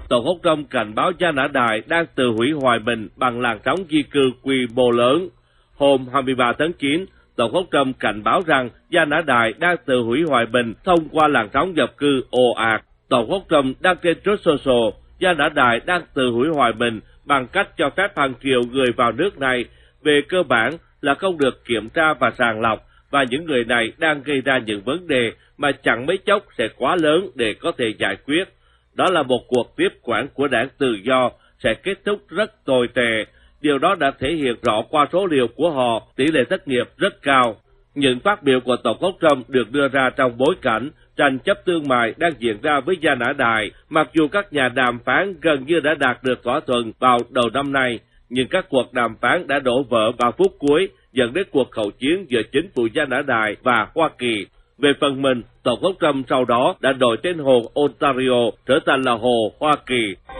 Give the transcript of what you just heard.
Tổng thống Trump cảnh báo Gia Nã Đài đang tự hủy hoại mình bằng làn sóng di cư quy mô lớn. Hôm 23 tháng 9, Tổng thống Trump cảnh báo rằng Gia Nã Đài đang tự hủy hoại mình thông qua làn sóng nhập cư ồ ạt. Tổng thống Trump đăng trên Truth Social, Gia Nã Đài đang tự hủy hoại mình bằng cách cho phép hàng triệu người vào nước này, về cơ bản là không được kiểm tra và sàng lọc, và những người này đang gây ra những vấn đề mà chẳng mấy chốc sẽ quá lớn để có thể giải quyết. Đó là một cuộc tiếp quản của đảng Tự do sẽ kết thúc rất tồi tệ. Điều đó đã thể hiện rõ qua số liệu của họ, tỷ lệ thất nghiệp rất cao. Những phát biểu của Tổng thống Trump được đưa ra trong bối cảnh tranh chấp thương mại đang diễn ra với Gia Nã Đài. Mặc dù các nhà đàm phán gần như đã đạt được thỏa thuận vào đầu năm nay, nhưng các cuộc đàm phán đã đổ vỡ vào phút cuối, dẫn đến cuộc khẩu chiến giữa chính phủ Gia Nã Đài và Hoa Kỳ. Về phần mình, Tổng thống Trump sau đó đã đổi tên hồ Ontario trở thành là hồ Hoa Kỳ.